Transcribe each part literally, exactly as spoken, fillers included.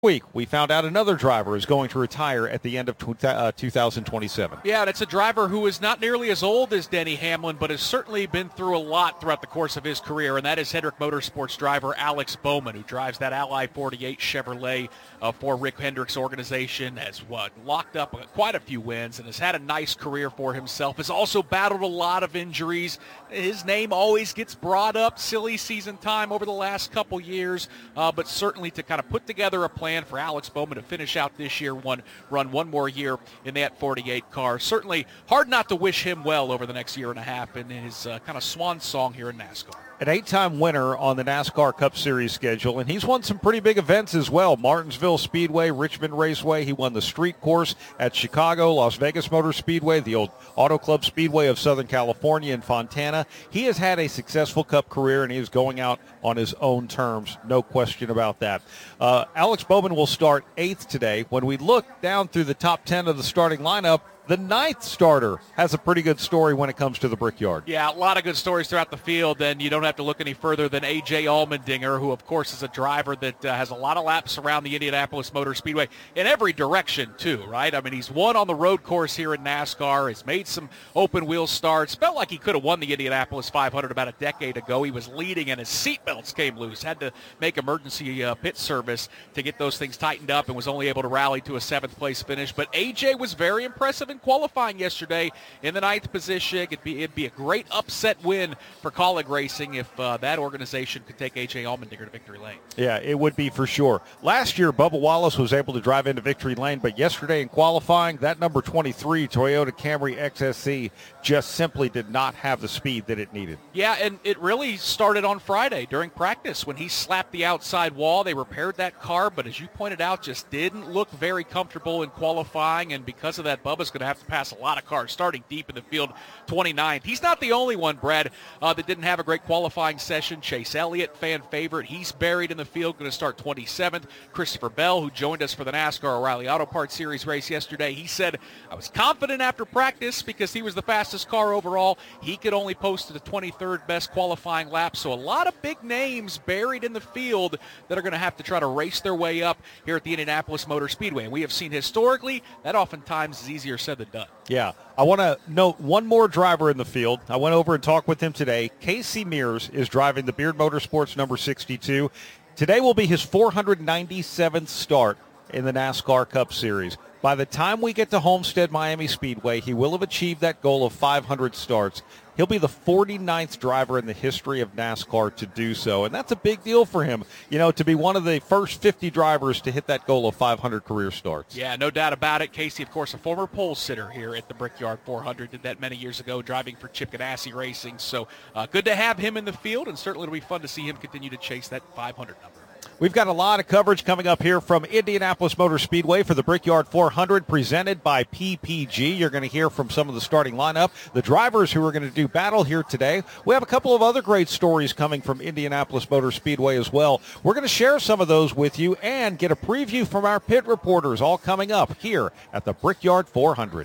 week, we found out another driver is going to retire at the end of two thousand twenty-seven. Yeah, and it's a driver who is not nearly as old as Denny Hamlin, but has certainly been through a lot throughout the course of his career, and that is Hendrick Motorsports driver Alex Bowman, who drives that Ally forty-eight Chevrolet uh, for Rick Hendrick's organization, has what, locked up quite a few wins and has had a nice career for himself, has also battled a lot of injuries. His name always gets brought up, silly season time over the last couple years, uh, but certainly to kind of put together a plan for Alex Bowman to finish out this year, one run one more year in that forty-eight car. Certainly hard not to wish him well over the next year and a half in his uh, kind of swan song here in NASCAR. An eight-time winner on the NASCAR Cup Series schedule, and he's won some pretty big events as well. Martinsville Speedway, Richmond Raceway. He won the street course at Chicago, Las Vegas Motor Speedway, the old Auto Club Speedway of Southern California in Fontana. He has had a successful Cup career, and he is going out on his own terms. No question about that. Uh, Alex Bowman will start eighth today. When we look down through the top ten of the starting lineup, the ninth starter has a pretty good story when it comes to the Brickyard. Yeah, a lot of good stories throughout the field, and you don't have to look any further than A J Allmendinger, who, of course, is a driver that uh, has a lot of laps around the Indianapolis Motor Speedway in every direction, too, right? I mean, he's won on the road course here in NASCAR. He's made some open-wheel starts. Felt like he could have won the Indianapolis five hundred about a decade ago. He was leading, and his seatbelts came loose. Had to make emergency uh, pit service to get those things tightened up and was only able to rally to a seventh-place finish. But A J was very impressive in qualifying yesterday in the ninth position. It'd be, it'd be a great upset win for Kaulig Racing if uh, that organization could take A J Allmendinger to victory lane. Yeah, it would be for sure. Last year, Bubba Wallace was able to drive into victory lane, but yesterday in qualifying, that number twenty-three Toyota Camry X S E just simply did not have the speed that it needed. Yeah, and it really started on Friday during practice when he slapped the outside wall. They repaired that car, but as you pointed out, just didn't look very comfortable in qualifying, and because of that, Bubba's going to have to pass a lot of cars starting deep in the field, twenty-ninth. He's not the only one, Brad, uh, that didn't have a great qualifying session. Chase Elliott, fan favorite, he's buried in the field, going to start twenty-seventh. Christopher Bell, who joined us for the NASCAR O'Reilly Auto Parts Series race yesterday, he said, I was confident after practice because he was the fastest car overall. He could only post to the twenty-third best qualifying lap, so a lot of big names buried in the field that are going to have to try to race their way up here at the Indianapolis Motor Speedway. And we have seen historically that oftentimes is easier said than done. Yeah. I want to note one more driver in the field. I went over and talked with him today. Casey Mears is driving the Beard Motorsports number sixty-two. Today will be his four hundred ninety-seventh start in the NASCAR Cup Series. By the time we get to Homestead Miami Speedway, he will have achieved that goal of five hundred starts. He'll be the forty-ninth driver in the history of NASCAR to do so, and that's a big deal for him, you know, to be one of the first fifty drivers to hit that goal of five hundred career starts. Yeah, no doubt about it. Casey, of course, a former pole sitter here at the Brickyard four hundred, did that many years ago, driving for Chip Ganassi Racing, so uh, good to have him in the field, and certainly it'll be fun to see him continue to chase that five hundred number. We've got a lot of coverage coming up here from Indianapolis Motor Speedway for the Brickyard four hundred presented by P P G. You're going to hear from some of the starting lineup, the drivers who are going to do battle here today. We have a couple of other great stories coming from Indianapolis Motor Speedway as well. We're going to share some of those with you and get a preview from our pit reporters, all coming up here at the Brickyard four hundred.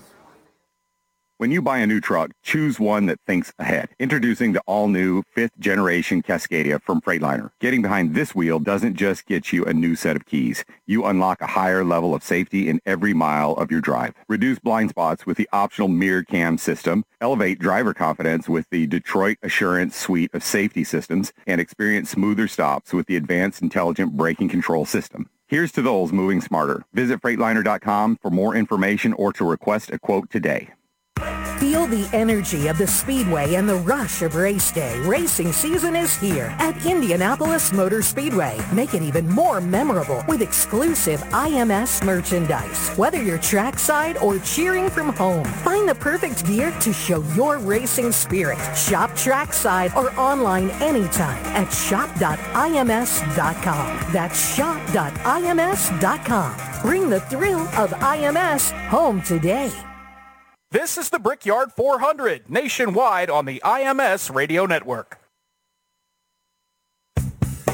When you buy a new truck, choose one that thinks ahead. Introducing the all-new fifth generation Cascadia from Freightliner. Getting behind this wheel doesn't just get you a new set of keys. You unlock a higher level of safety in every mile of your drive. Reduce blind spots with the optional mirror cam system. Elevate driver confidence with the Detroit Assurance suite of safety systems. And experience smoother stops with the advanced intelligent braking control system. Here's to those moving smarter. Visit Freightliner dot com for more information or to request a quote today. Feel the energy of the Speedway and the rush of race day. Racing season is here at Indianapolis Motor Speedway. Make it even more memorable with exclusive I M S merchandise. Whether you're trackside or cheering from home, find the perfect gear to show your racing spirit. Shop trackside or online anytime at shop dot I M S dot com. That's shop dot I M S dot com. Bring the thrill of I M S home today. This is the Brickyard four hundred, nationwide on the I M S Radio Network.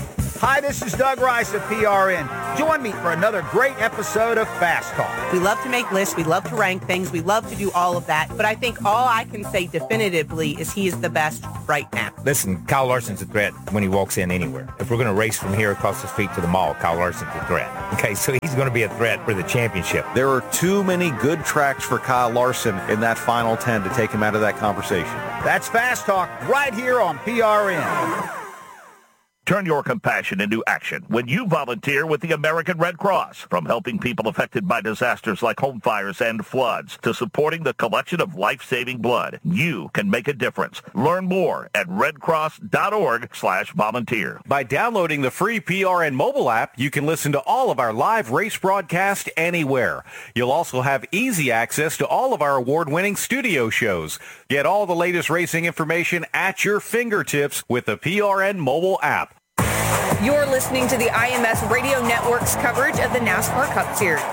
Hi, this is Doug Rice of P R N. Join me for another great episode of Fast Talk. We love to make lists. We love to rank things. We love to do all of that. But I think all I can say definitively is he is the best right now. Listen, Kyle Larson's a threat when he walks in anywhere. If we're going to race from here across the street to the mall, Kyle Larson's a threat. Okay, so he's going to be a threat for the championship. There are too many good tracks for Kyle Larson in that final ten to take him out of that conversation. That's Fast Talk right here on P R N. Turn your compassion into action when you volunteer with the American Red Cross. From helping people affected by disasters like home fires and floods to supporting the collection of life-saving blood, you can make a difference. Learn more at redcross.org slash volunteer. By downloading the free P R N mobile app, you can listen to all of our live race broadcasts anywhere. You'll also have easy access to all of our award-winning studio shows. Get all the latest racing information at your fingertips with the P R N mobile app. You're listening to the I M S Radio Network's coverage of the NASCAR Cup Series.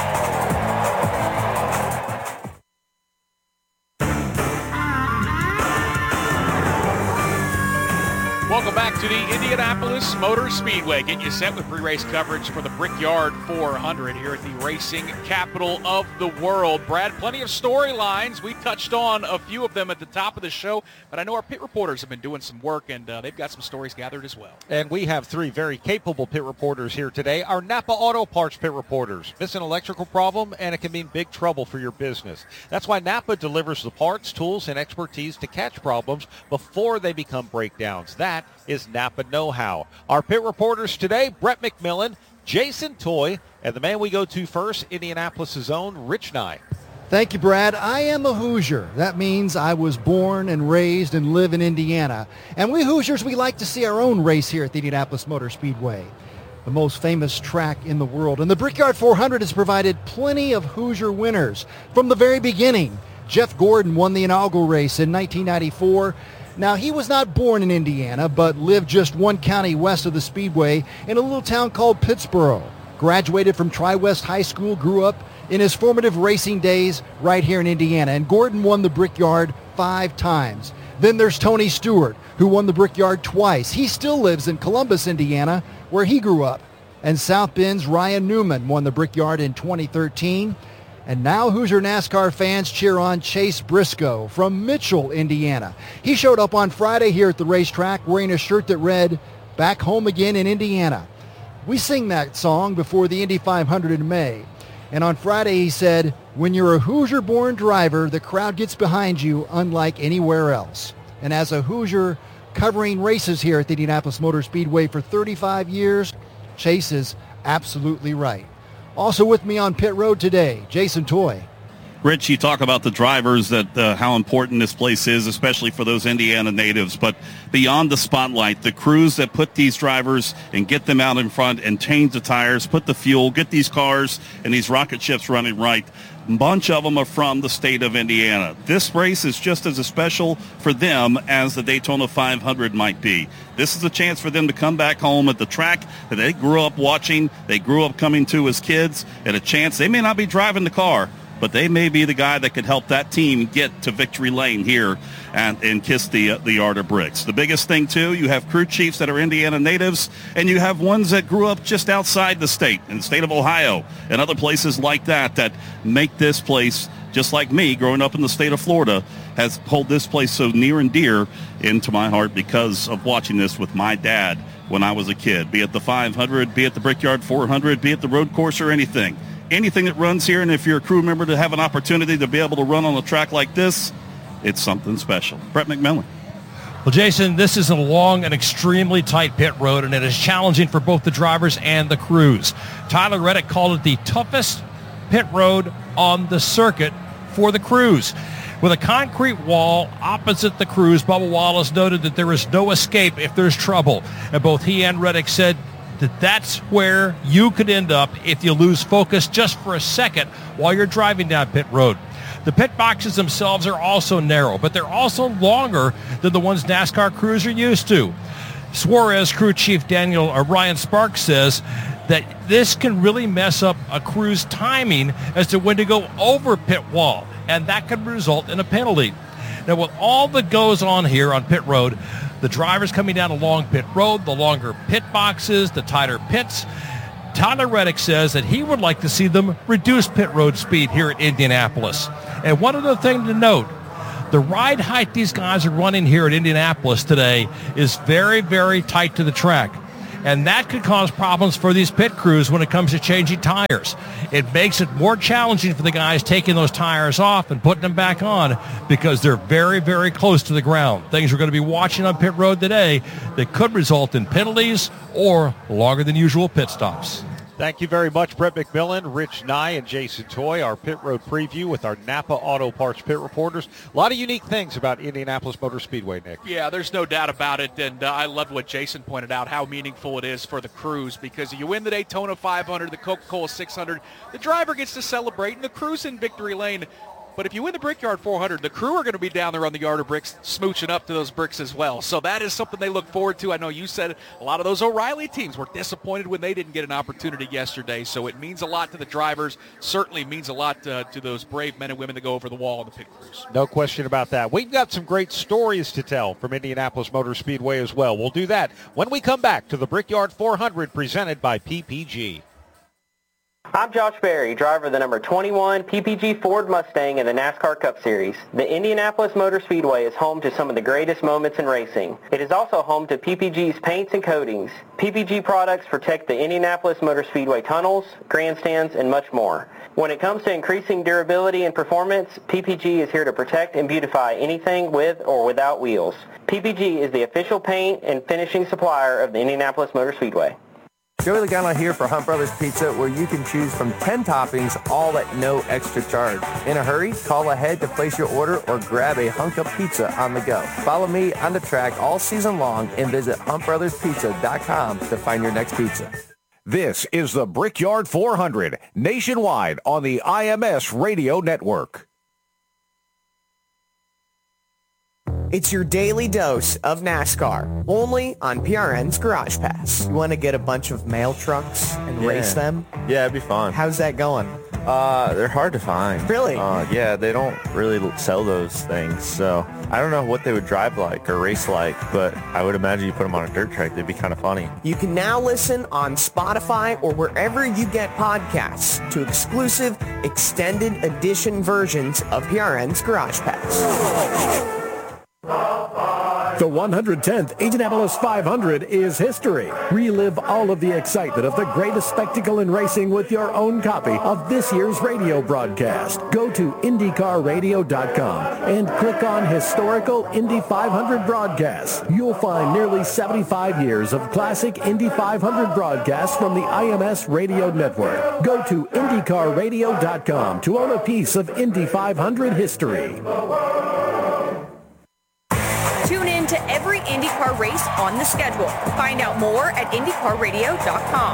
Welcome back to the Indianapolis Motor Speedway. Get you set with pre-race coverage for the Brickyard four hundred here at the racing capital of the world. Brad, plenty of storylines. We touched on a few of them at the top of the show, but I know our pit reporters have been doing some work, and uh, they've got some stories gathered as well. And we have three very capable pit reporters here today. Our Napa Auto Parts pit reporters. Miss an electrical problem, and it can mean big trouble for your business. That's why Napa delivers the parts, tools, and expertise to catch problems before they become breakdowns. That is Napa know-how. Our pit reporters today, Brett McMillan, Jason Toy, and the man we go to first, Indianapolis' own Rich Nye. Thank you, Brad. I am a Hoosier. That means I was born and raised and live in Indiana. And we Hoosiers, we like to see our own race here at the Indianapolis Motor Speedway, the most famous track in the world. And the Brickyard four hundred has provided plenty of Hoosier winners from the very beginning. Jeff Gordon won the inaugural race in nineteen ninety-four. Now, he was not born in Indiana, but lived just one county west of the Speedway in a little town called Pittsboro. Graduated from Tri-West High School, grew up in his formative racing days right here in Indiana. And Gordon won the Brickyard five times. Then there's Tony Stewart, who won the Brickyard twice. He still lives in Columbus, Indiana, where he grew up. And South Bend's Ryan Newman won the Brickyard in twenty thirteen. And now Hoosier NASCAR fans cheer on Chase Briscoe from Mitchell, Indiana. He showed up on Friday here at the racetrack wearing a shirt that read, "Back Home Again in Indiana." We sing that song before the Indy five hundred in May. And on Friday he said, "When you're a Hoosier-born driver, the crowd gets behind you unlike anywhere else." And as a Hoosier covering races here at the Indianapolis Motor Speedway for thirty-five years, Chase is absolutely right. Also with me on pit road today, Jason Toy. Rich, you talk about the drivers, that uh, how important this place is, especially for those Indiana natives. But beyond the spotlight, the crews that put these drivers and get them out in front and change the tires, put the fuel, get these cars and these rocket ships running right, a bunch of them are from the state of Indiana. This race is just as special for them as the Daytona five hundred might be. This is a chance for them to come back home at the track that they grew up watching, they grew up coming to as kids, and a chance. They may not be driving the car, but they may be the guy that could help that team get to victory lane here and, and kiss the, uh, the yard of bricks. The biggest thing, too, you have crew chiefs that are Indiana natives, and you have ones that grew up just outside the state, in the state of Ohio, and other places like that, that make this place, just like me, growing up in the state of Florida, has hold this place so near and dear into my heart because of watching this with my dad when I was a kid, be it the five hundred, be it the Brickyard four hundred, be it the road course or anything. Anything that runs here, and if you're a crew member to have an opportunity to be able to run on a track like this, it's something special. Brett McMillan. Well, Jason, this is a long and extremely tight pit road, and it is challenging for both the drivers and the crews. Tyler Reddick called it the toughest pit road on the circuit for the crews. With a concrete wall opposite the crews, Bubba Wallace noted that there is no escape if there's trouble. And both he and Reddick said that that's where you could end up if you lose focus just for a second while you're driving down pit road. The pit boxes themselves are also narrow, but they're also longer than the ones NASCAR crews are used to. Suarez crew chief Daniel or Ryan Sparks says that this can really mess up a crew's timing as to when to go over pit wall, and that could result in a penalty. Now, with all that goes on here on pit road, The drivers coming down a long pit road, the longer pit boxes, the tighter pits. Tyler Reddick says that he would like to see them reduce pit road speed here at Indianapolis. And one other thing to note, the ride height these guys are running here at Indianapolis today is very, very tight to the track. And that could cause problems for these pit crews when it comes to changing tires. It makes it more challenging for the guys taking those tires off and putting them back on because they're very, very close to the ground. Things we're going to be watching on pit road today that could result in penalties or longer than usual pit stops. Thank you very much, Brett McMillan, Rich Nye, and Jason Toy. Our pit road preview with our Napa Auto Parts pit reporters. A lot of unique things about Indianapolis Motor Speedway, Nick. Yeah, there's no doubt about it, and uh, I love what Jason pointed out, how meaningful it is for the crews, because you win the Daytona five hundred, the Coca-Cola six hundred, the driver gets to celebrate, and the crew's in victory lane. But if you win the Brickyard four hundred, the crew are going to be down there on the yard of bricks smooching up to those bricks as well. So that is something they look forward to. I know you said a lot of those O'Reilly teams were disappointed when they didn't get an opportunity yesterday. So it means a lot to the drivers. Certainly means a lot to, to those brave men and women that go over the wall on the pit crews. No question about that. We've got some great stories to tell from Indianapolis Motor Speedway as well. We'll do that when we come back to the Brickyard four hundred presented by P P G. I'm Josh Berry, driver of the number twenty-one P P G Ford Mustang in the NASCAR Cup Series. The Indianapolis Motor Speedway is home to some of the greatest moments in racing. It is also home to P P G's paints and coatings. P P G products protect the Indianapolis Motor Speedway tunnels, grandstands, and much more. When it comes to increasing durability and performance, P P G is here to protect and beautify anything with or without wheels. P P G is the official paint and finishing supplier of the Indianapolis Motor Speedway. Joey Logano here for Hunt Brothers Pizza, where you can choose from ten toppings, all at no extra charge. In a hurry, call ahead to place your order or grab a hunk of pizza on the go. Follow me on the track all season long and visit hunt brothers pizza dot com to find your next pizza. This is the Brickyard four hundred, nationwide on the I M S Radio Network. It's your daily dose of NASCAR, only on P R N's Garage Pass. You want to get a bunch of mail trucks and yeah. race them? Yeah, it'd be fun. How's that going? Uh, they're hard to find. Really? Uh, yeah, they don't really sell those things, so I don't know what they would drive like or race like, but I would imagine you put them on a dirt track, they'd be kind of funny. You can now listen on Spotify or wherever you get podcasts to exclusive extended edition versions of P R N's Garage Pass. The one hundred tenth Indianapolis five hundred is history. Relive all of the excitement of the greatest spectacle in racing with your own copy of this year's radio broadcast. Go to Indy Car Radio dot com and click on Historical Indy five hundred Broadcasts. You'll find nearly seventy-five years of classic Indy five hundred broadcasts from the I M S Radio Network. Go to Indy Car Radio dot com to own a piece of Indy five hundred history. Tune in to every IndyCar race on the schedule. Find out more at Indy Car Radio dot com.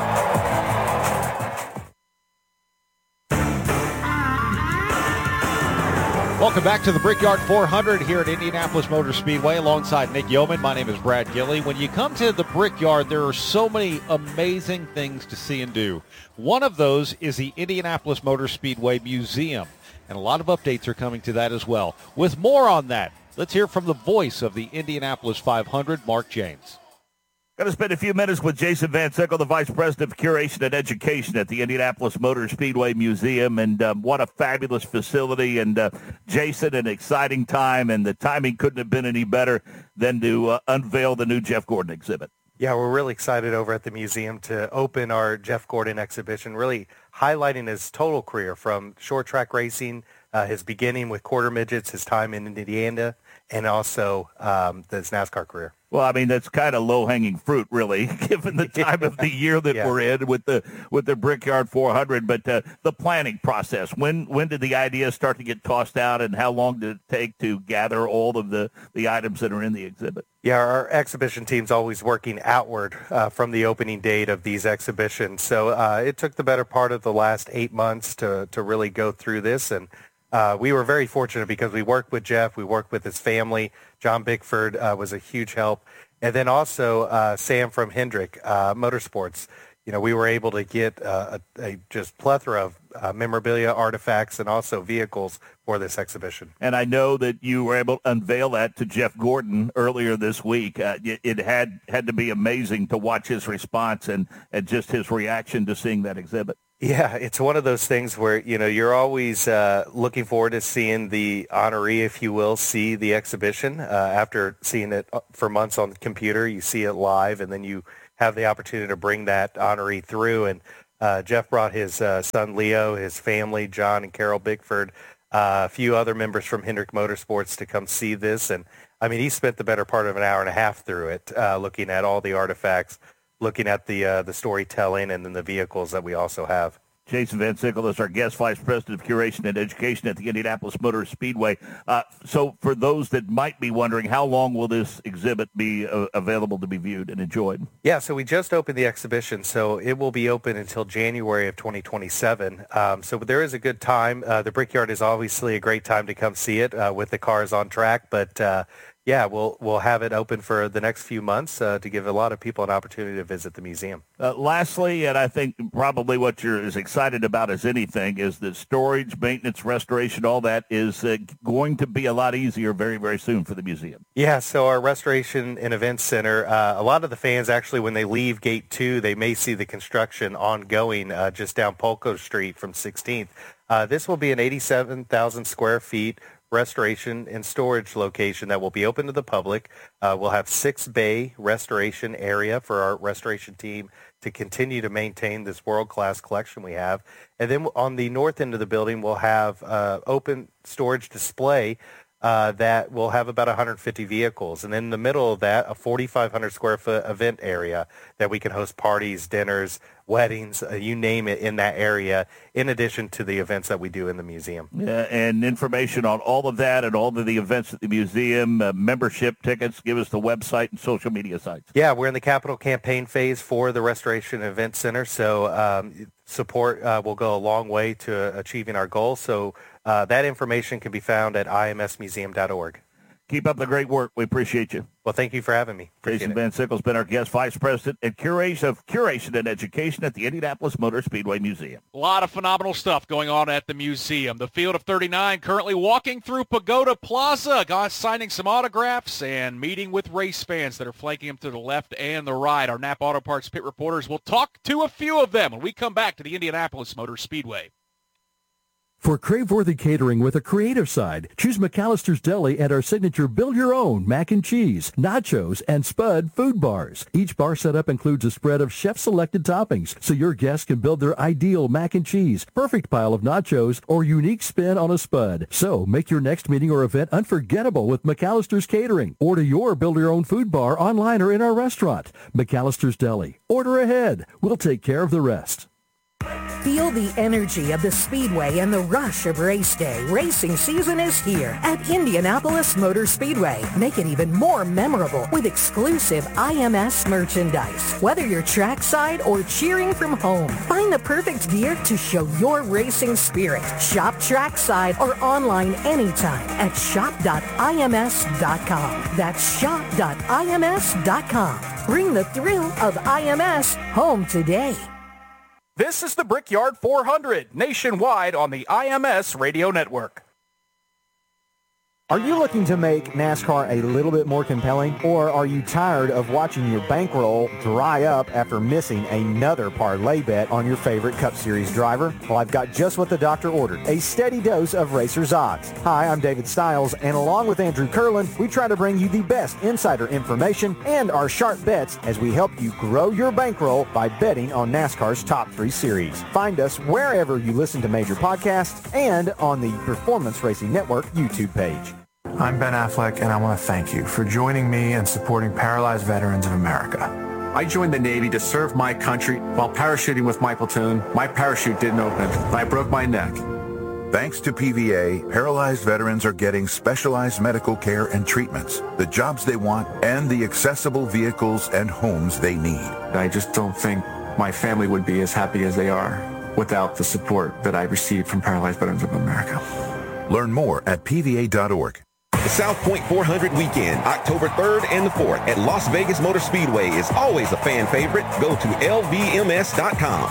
Welcome back to the Brickyard four hundred here at Indianapolis Motor Speedway alongside Nick Yeoman. My name is Brad Gilley. When you come to the Brickyard, there are so many amazing things to see and do. One of those is the Indianapolis Motor Speedway Museum, and a lot of updates are coming to that as well. With more on that, let's hear from the voice of the Indianapolis five hundred, Mark James. Going to spend a few minutes with Jason Van Sickle, the Vice President of Curation and Education at the Indianapolis Motor Speedway Museum. And um, what a fabulous facility. And uh, Jason, an exciting time. And the timing couldn't have been any better than to uh, unveil the new Jeff Gordon exhibit. Yeah, we're really excited over at the museum to open our Jeff Gordon exhibition, really highlighting his total career from short track racing, uh, his beginning with quarter midgets, his time in Indiana, and also um, his NASCAR career. Well, I mean, that's kind of low-hanging fruit, really, given the time of the year that yeah. we're in with the with the Brickyard four hundred. But uh, the planning process, when when did the ideas start to get tossed out, and how long did it take to gather all of the, the items that are in the exhibit? Yeah, our exhibition team's always working outward uh, from the opening date of these exhibitions. So uh, it took the better part of the last eight months to, to really go through this, and Uh, we were very fortunate because we worked with Jeff, we worked with his family. John Bickford uh, was a huge help. And then also uh, Sam from Hendrick uh, Motorsports you know, we were able to get uh, a, a just plethora of uh, memorabilia, artifacts, and also vehicles for this exhibition. And I know that you were able to unveil that to Jeff Gordon earlier this week. Uh, it, it had had to be amazing to watch his response and, and just his reaction to seeing that exhibit. Yeah, it's one of those things where, you know, you're always uh, looking forward to seeing the honoree, if you will, see the exhibition. Uh, after seeing it for months on the computer, you see it live, and then you have the opportunity to bring that honoree through. And uh, Jeff brought his uh, son Leo, his family, John and Carol Bickford, uh, a few other members from Hendrick Motorsports to come see this. And, I mean, he spent the better part of an hour and a half through it, uh, looking at all the artifacts, looking at the uh, the storytelling, and then the vehicles that we also have. Jason Van Sickle is our guest vice president of curation and education at the Indianapolis Motor Speedway. Uh, so for those that might be wondering, how long will this exhibit be uh, available to be viewed and enjoyed? Yeah, so we just opened the exhibition, so it will be open until January of twenty twenty-seven. Um, so there is a good time. Uh, the Brickyard is obviously a great time to come see it uh, with the cars on track, but uh, yeah, we'll we'll have it open for the next few months uh, to give a lot of people an opportunity to visit the museum. Uh, lastly, and I think probably what you're as excited about as anything, is that storage, maintenance, restoration, all that is uh, going to be a lot easier very, very soon for the museum. Yeah, so our Restoration and Events Center, uh, a lot of the fans actually, when they leave Gate two, they may see the construction ongoing uh, just down Polko Street from sixteenth. Uh, this will be an eighty-seven thousand square feet restoration and storage location that will be open to the public. Uh, we'll have six bay restoration area for our restoration team to continue to maintain this world-class collection we have. And then on the north end of the building, we'll have uh, open storage display uh, that will have about one hundred fifty vehicles. And in the middle of that, a forty-five hundred square foot event area that we can host parties, dinners, weddings, uh, you name it, in that area, in addition to the events that we do in the museum. Yeah, and information on all of that and all of the events at the museum, uh, membership tickets, give us the website and social media sites. Yeah, we're in the capital campaign phase for the Restoration Event Center, so um, support uh, will go a long way to achieving our goal. So uh, that information can be found at I M S museum dot org. Keep up the great work. We appreciate you. Well, thank you for having me. Appreciate Jason it. Van Sickle's been our guest vice president and curation of curation and education at the Indianapolis Motor Speedway Museum. A lot of phenomenal stuff going on at the museum. The Field of thirty-nine currently walking through Pagoda Plaza, guys signing some autographs and meeting with race fans that are flanking them to the left and the right. Our Napa Auto Parts pit reporters will talk to a few of them when we come back to the Indianapolis Motor Speedway. For crave-worthy catering with a creative side, choose McAllister's Deli and our signature build-your-own mac and cheese, nachos, and Spud food bars. Each bar setup includes a spread of chef-selected toppings, so your guests can build their ideal mac and cheese, perfect pile of nachos, or unique spin on a Spud. So make your next meeting or event unforgettable with McAllister's Catering. Order your build-your-own food bar online or in our restaurant. McAllister's Deli. Order ahead. We'll take care of the rest. Feel the energy of the Speedway and the rush of race day. Racing season is here at Indianapolis Motor Speedway. Make it even more memorable with exclusive I M S merchandise. Whether you're trackside or cheering from home, find the perfect gear to show your racing spirit. Shop trackside or online anytime at shop dot I M S dot com. That's shop dot I M S dot com. Bring the thrill of I M S home today. This is the Brickyard four hundred, nationwide on the I M S Radio Network. Are you looking to make NASCAR a little bit more compelling, or are you tired of watching your bankroll dry up after missing another parlay bet on your favorite Cup Series driver? Well, I've got just what the doctor ordered, a steady dose of Racer's Odds. Hi, I'm David Stiles, and along with Andrew Curlin, we try to bring you the best insider information and our sharp bets as we help you grow your bankroll by betting on NASCAR's top three series. Find us wherever you listen to major podcasts and on the Performance Racing Network YouTube page. I'm Ben Affleck, and I want to thank you for joining me and supporting Paralyzed Veterans of America. I joined the Navy to serve my country. While parachuting with my platoon, my parachute didn't open, and I broke my neck. Thanks to P V A, paralyzed veterans are getting specialized medical care and treatments, the jobs they want, and the accessible vehicles and homes they need. I just don't think my family would be as happy as they are without the support that I received from Paralyzed Veterans of America. Learn more at P V A dot org. The South Point four hundred weekend, October third and the fourth at Las Vegas Motor Speedway is always a fan favorite. Go to L V M S dot com.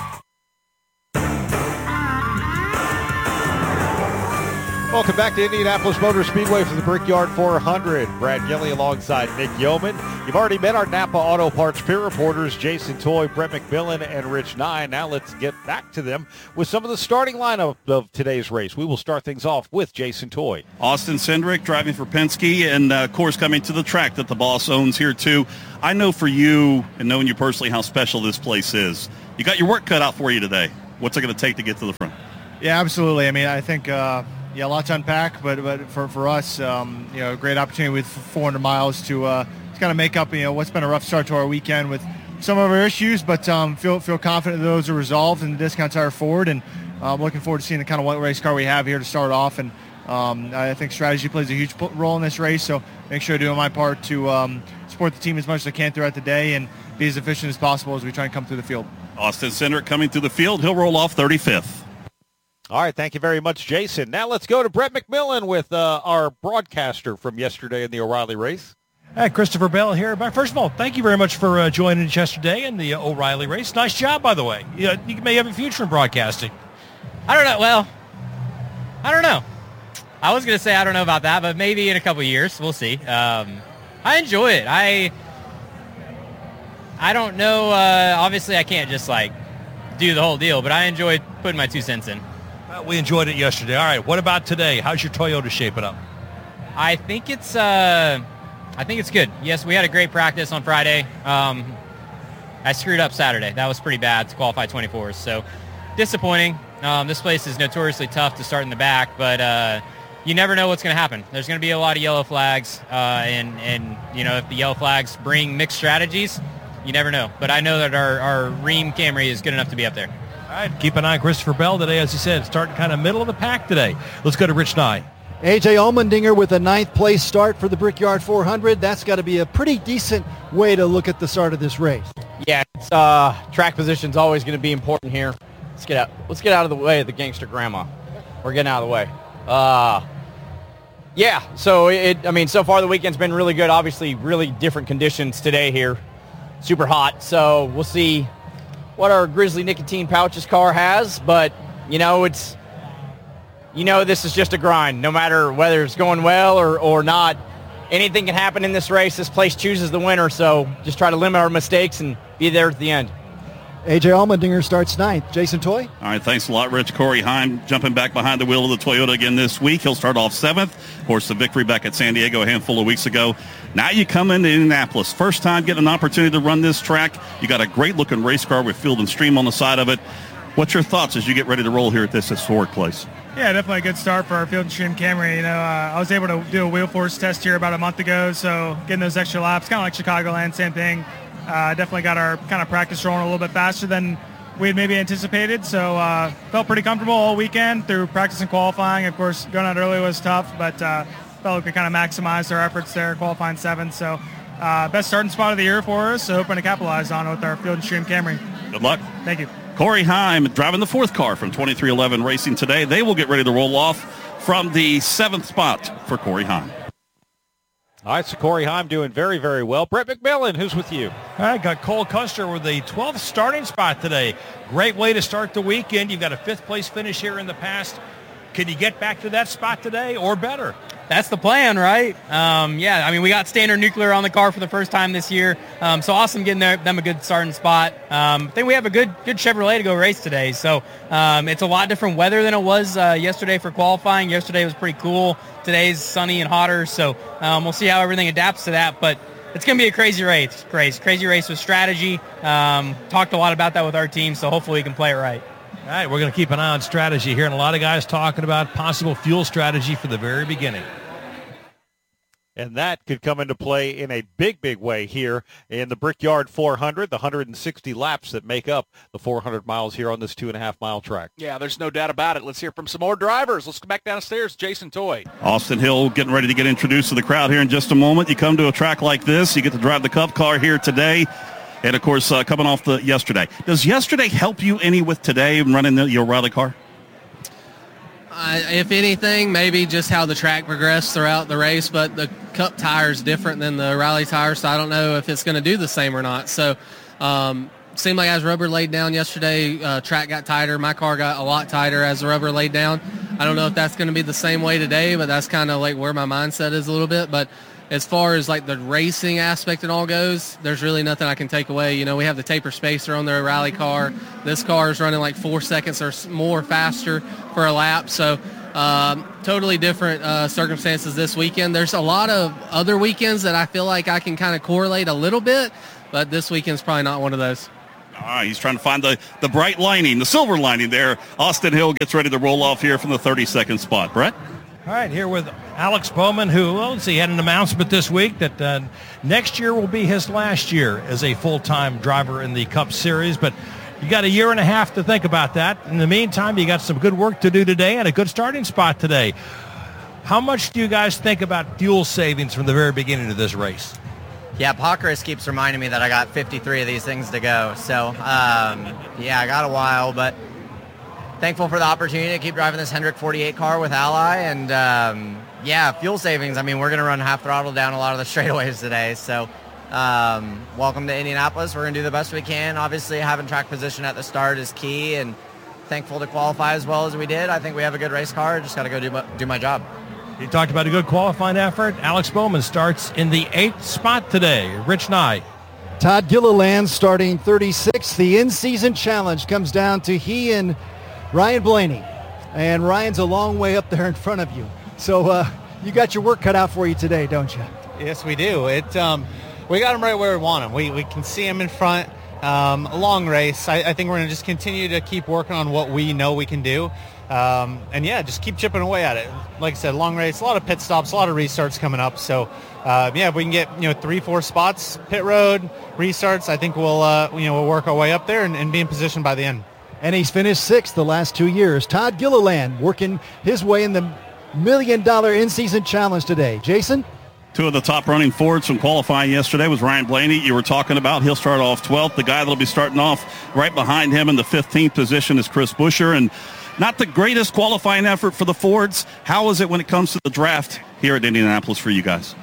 Welcome back to Indianapolis Motor Speedway for the Brickyard four hundred. Brad Gilley alongside Nick Yeoman. You've already met our Napa Auto Parts peer reporters, Jason Toy, Brett McMillan, and Rich Nye. Now let's get back to them with some of the starting lineup of today's race. We will start things off with Jason Toy. Austin Cindric driving for Penske, and uh, of course coming to the track that the boss owns here too. I know for you, and knowing you personally, how special this place is. You got your work cut out for you today. What's it going to take to get to the front? Yeah, absolutely. I mean, I think... Uh Yeah, a lot to unpack, but but for, for us, um, you know, a great opportunity with four hundred miles to, uh, to kind of make up, you know, what's been a rough start to our weekend with some of our issues, but um, feel feel confident that those are resolved and the discounts are forward, and I'm uh, looking forward to seeing the kind of what race car we have here to start off, and um, I think strategy plays a huge role in this race, so make sure I do my part to um, support the team as much as I can throughout the day and be as efficient as possible as we try and come through the field. Austin Cindric coming through the field. He'll roll off thirty-fifth. All right, thank you very much, Jason. Now let's go to Brett McMillan with uh, our broadcaster from yesterday in the O'Reilly race. Hi, Christopher Bell here. But first of all, thank you very much for uh, joining us yesterday in the uh, O'Reilly race. Nice job, by the way. You, uh, you may have a future in broadcasting. I don't know. Well, I don't know. I was going to say I don't know about that, but maybe in a couple of years. We'll see. Um, I enjoy it. I I don't know. Uh, obviously, I can't just, like, do the whole deal, but I enjoyed putting my two cents in. We enjoyed it yesterday. All right, what about today? How's your Toyota shaping up? I think it's uh, I think it's good. Yes, we had a great practice on Friday. Um, I screwed up Saturday. That was pretty bad to qualify twenty-fours, so disappointing. Um, this place is notoriously tough to start in the back, but uh, you never know what's going to happen. There's going to be a lot of yellow flags, uh, and, and you know if the yellow flags bring mixed strategies, you never know. But I know that our, our Rheem Camry is good enough to be up there. All right, keep an eye on Christopher Bell today, as he said, starting kind of middle of the pack today. Let's go to Rich Nye. A J Allmendinger with a ninth place start for the Brickyard four hundred. That's got to be a pretty decent way to look at the start of this race. Yeah, it's, uh, track position's always going to be important here. Let's get out. Let's get out of the way of the gangster grandma. We're getting out of the way. Uh, yeah. So it. I mean, so far the weekend's been really good. Obviously, really different conditions today here. Super hot. So we'll see what our Grizzly nicotine pouches car has, but you know it's you know this is just a grind. No matter whether it's going well or, or not, anything can happen in this race. This place chooses the winner, so just try to limit our mistakes and be there at the end. A J Allmendinger starts ninth. Jason Toy. All right, thanks a lot, Rich. Corey Heim jumping back behind the wheel of the Toyota again this week. He'll start off seventh. Of course, the victory back at San Diego a handful of weeks ago. Now you come into Indianapolis. First time getting an opportunity to run this track. You got a great-looking race car with Field and Stream on the side of it. What's your thoughts as you get ready to roll here at this historic place? Yeah, definitely a good start for our Field and Stream Camry. You know, uh, I was able to do a wheel force test here about a month ago, so getting those extra laps, kind of like Chicagoland, same thing. Uh, definitely got our kind of practice rolling a little bit faster than we had maybe anticipated, so uh, felt pretty comfortable all weekend through practice and qualifying. Of course, going out early was tough, but uh, felt like we kind of maximized our efforts there, qualifying seventh. So uh, best starting spot of the year for us, so hoping to capitalize on it with our Field and Stream Camry. Good luck. Thank you. Corey Heim driving the fourth car from twenty-three eleven Racing today. They will get ready to roll off from the seventh spot for Corey Heim. All right, so Corey Heim doing very, very well. Brett McMillan, who's with you? All right, got Cole Custer with the twelfth starting spot today. Great way to start the weekend. You've got a fifth place finish here in the past. Can you get back to that spot today or better? That's the plan, right? Um, yeah, I mean, we got Standard Nuclear on the car for the first time this year. Um, so awesome getting there, them a good starting spot. Um, I think we have a good good Chevrolet to go race today. So um, it's a lot different weather than it was uh, yesterday for qualifying. Yesterday was pretty cool. Today's sunny and hotter. So um, we'll see how everything adapts to that. But it's going to be a crazy race. Crazy, crazy race with strategy. Um, talked a lot about that with our team, so hopefully we can play it right. All right, we're going to keep an eye on strategy here, and a lot of guys talking about possible fuel strategy for the very beginning. And that could come into play in a big, big way here in the Brickyard four hundred, the one hundred sixty laps that make up the four hundred miles here on this two and a half mile track. Yeah, there's no doubt about it. Let's hear from some more drivers. Let's go back downstairs. Jason Toy. Austin Hill getting ready to get introduced to the crowd here in just a moment. You come to a track like this, you get to drive the Cup car here today. And, of course, uh, coming off the yesterday. Does yesterday help you any with today and running the, your O'Reilly car? Uh, if anything, maybe just how the track progressed throughout the race, but the Cup tire is different than the Rally tire, so I don't know if it's going to do the same or not. So um, seemed like as rubber laid down yesterday, uh, track got tighter. My car got a lot tighter as the rubber laid down. I don't know if that's going to be the same way today, but that's kind of like where my mindset is a little bit. But as far as like the racing aspect and all goes, there's really nothing I can take away. You know, we have the taper spacer on the Rally car. This car is running like four seconds or more faster for a lap. So um, totally different uh, circumstances this weekend. There's a lot of other weekends that I feel like I can kind of correlate a little bit, but this weekend's probably not one of those. Ah, he's trying to find the, the bright lining, the silver lining there. Austin Hill gets ready to roll off here from the thirty-second spot. Brett? All right, here with Alex Bowman, who, well, let's see, had an announcement this week that uh, next year will be his last year as a full-time driver in the Cup Series, but you got a year and a half to think about that. In the meantime, you got some good work to do today and a good starting spot today. How much do you guys think about fuel savings from the very beginning of this race? Yeah, Pockrace keeps reminding me that I got fifty-three of these things to go. So, um, yeah, I got a while, but thankful for the opportunity to keep driving this Hendrick forty-eight car with Ally. And, um, yeah, fuel savings. I mean, we're going to run half throttle down a lot of the straightaways today. So, um, welcome to Indianapolis. We're going to do the best we can. Obviously, having track position at the start is key, and thankful to qualify as well as we did. I think we have a good race car. Just got to go do my, do my job. You talked about a good qualifying effort. Alex Bowman starts in the eighth spot today. Rich Nye. Todd Gilliland starting thirty-sixth. The in-season challenge comes down to he and Ryan Blaney. And Ryan's a long way up there in front of you. So uh, you got your work cut out for you today, don't you? Yes, we do. It um, we got him right where we want him. We, we can see him in front. Um, a long race. I, I think we're going to just continue to keep working on what we know we can do. Um, and yeah, just keep chipping away at it. Like I said, long race, a lot of pit stops, a lot of restarts coming up. So uh, yeah, if we can get, you know, three, four spots, pit road, restarts, I think we'll, uh, you know, we'll work our way up there and, and be in position by the end. And he's finished sixth the last two years. Todd Gilliland working his way in the million dollar in-season challenge today. Jason? Two of the top running Fords from qualifying yesterday was Ryan Blaney. You were talking about he'll start off twelfth. The guy that'll be starting off right behind him in the fifteenth position is Chris Buescher. And not the greatest qualifying effort for the Fords. How is it when it comes to the draft here at Indianapolis for you guys?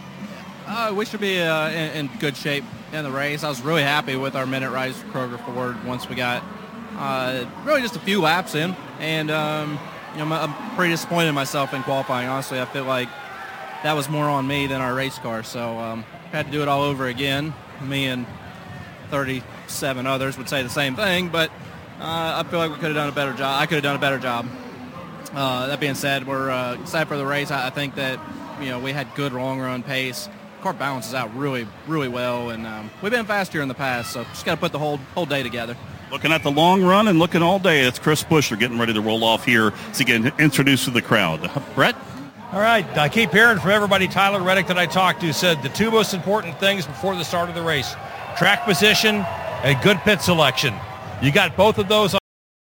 Uh, we should be uh, in, in good shape in the race. I was really happy with our minute rise for Kroger Ford once we got uh, really just a few laps in. And, um, you know, I'm pretty disappointed in myself in qualifying. Honestly, I feel like that was more on me than our race car. So um, had to do it all over again. Me and thirty-seven others would say the same thing, but Uh, I feel like we could have done a better job. I could have done a better job. Uh, that being said, we're uh, excited for the race. I, I think that, you know, we had good long run pace. Car balances out really, really well, and um, we've been fast here in the past, so just got to put the whole whole day together. Looking at the long run and looking all day, it's Chris Buescher getting ready to roll off here to get introduced to the crowd. Brett? All right, I keep hearing from everybody, Tyler Reddick that I talked to said the two most important things before the start of the race, track position and good pit selection. You got both of those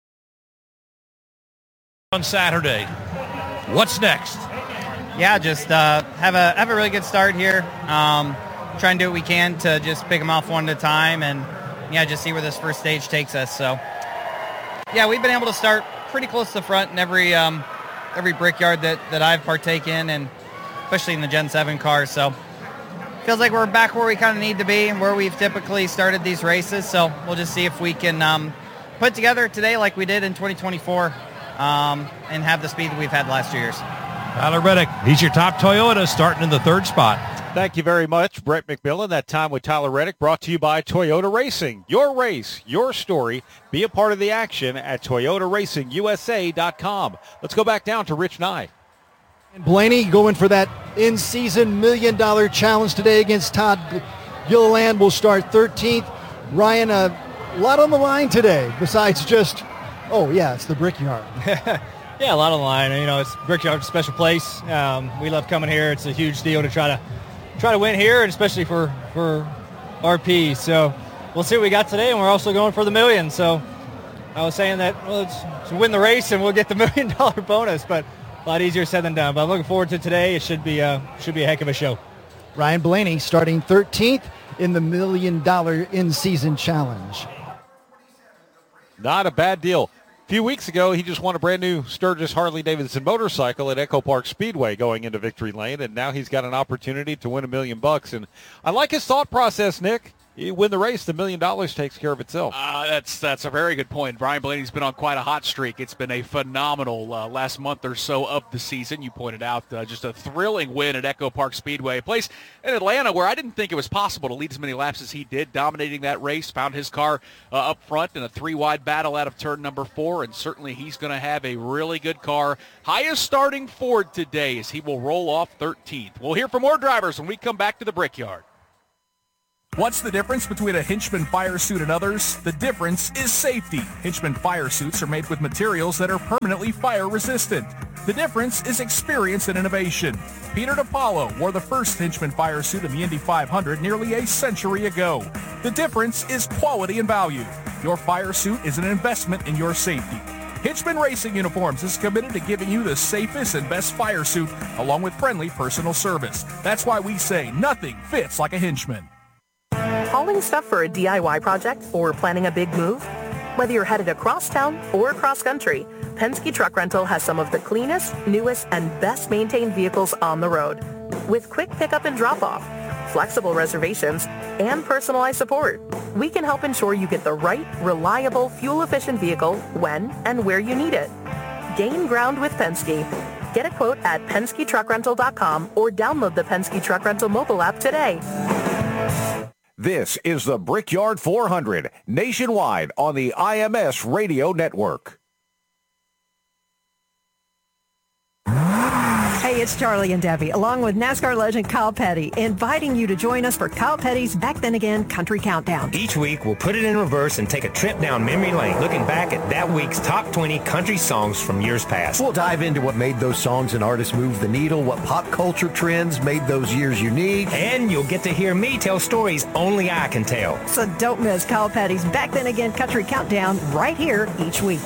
on Saturday. What's next? Yeah, just uh, have a have a really good start here. Um, try and do what we can to just pick them off one at a time, and yeah, just see where this first stage takes us. So, yeah, we've been able to start pretty close to the front in every um, every brickyard that that I've partaken in, and especially in the Gen seven cars. So, feels like we're back where we kind of need to be and where we've typically started these races. So we'll just see if we can um, put together today like we did in twenty twenty-four um, and have the speed that we've had the last two years. Tyler Reddick, he's your top Toyota starting in the third spot. Thank you very much, Brett McMillan. That time with Tyler Reddick brought to you by Toyota Racing. Your race, your story. Be a part of the action at Toyota Racing U S A dot com. Let's go back down to Rich Nye. Blaney going for that in-season million-dollar challenge today against Todd Gilliland. Will start thirteenth. Ryan, a lot on the line today besides just, oh, yeah, it's the Brickyard. Yeah, a lot on the line. You know, it's Brickyard's a special place. Um, we love coming here. It's a huge deal to try to try to win here, and especially for, for R P. So we'll see what we got today, and we're also going for the million. So I was saying that, well, let's, let's win the race, and we'll get the million-dollar bonus, but a lot easier said than done, but I'm looking forward to today. It should be a, should be a heck of a show. Ryan Blaney starting thirteenth in the million dollar in-season challenge. Not a bad deal. A few weeks ago, he just won a brand new Sturgis Harley-Davidson motorcycle at Echo Park Speedway going into Victory Lane, and now he's got an opportunity to win a million bucks. And I like his thought process, Nick. You win the race, the million dollars takes care of itself. Uh, that's that's a very good point. Brian Blaney's been on quite a hot streak. It's been a phenomenal uh, last month or so of the season. You pointed out uh, just a thrilling win at Echo Park Speedway, a place in Atlanta where I didn't think it was possible to lead as many laps as he did, dominating that race, found his car uh, up front in a three-wide battle out of turn number four, and certainly he's going to have a really good car. Highest starting Ford today as he will roll off thirteenth. We'll hear from more drivers when we come back to the Brickyard. What's the difference between a Hinchman fire suit and others? The difference is safety. Hinchman fire suits are made with materials that are permanently fire resistant. The difference is experience and innovation. Peter DiPaolo wore the first Hinchman fire suit in the Indy five hundred nearly a century ago. The difference is quality and value. Your fire suit is an investment in your safety. Hinchman Racing Uniforms is committed to giving you the safest and best fire suit along with friendly personal service. That's why we say nothing fits like a Hinchman. Hauling stuff for a D I Y project or planning a big move? Whether you're headed across town or across country, Penske Truck Rental has some of the cleanest, newest, and best maintained vehicles on the road. With quick pickup and drop-off, flexible reservations, and personalized support, we can help ensure you get the right, reliable, fuel-efficient vehicle when and where you need it. Gain ground with Penske. Get a quote at Penske Truck Rental dot com or download the Penske Truck Rental mobile app today. This is the Brickyard four hundred, nationwide on the I M S Radio Network. Hey, it's Charlie and Debbie, along with NASCAR legend Kyle Petty, inviting you to join us for Kyle Petty's Back Then Again Country Countdown. Each week, we'll put it in reverse and take a trip down memory lane, looking back at that week's top twenty country songs from years past. We'll dive into what made those songs and artists move the needle, what pop culture trends made those years unique. And you'll get to hear me tell stories only I can tell. So don't miss Kyle Petty's Back Then Again Country Countdown right here each week.